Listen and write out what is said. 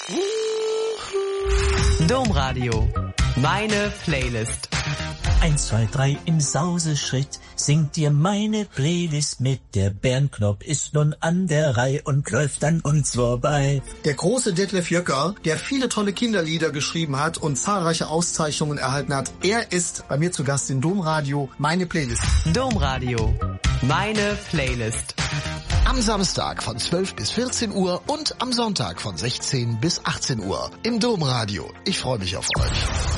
Domradio. Meine Playlist. 1, 2, 3 im Sauseschritt singt dir meine Playlist mit. Der Bärenknopf ist nun an der Reihe und läuft an uns vorbei. Der große Detlef Jöcker, der viele tolle Kinderlieder geschrieben hat und zahlreiche Auszeichnungen erhalten hat, er ist bei mir zu Gast in Domradio. Meine Playlist. Domradio. Meine Playlist. Am Samstag von 12 bis 14 Uhr und am Sonntag von 16 bis 18 Uhr im Domradio. Ich freue mich auf euch.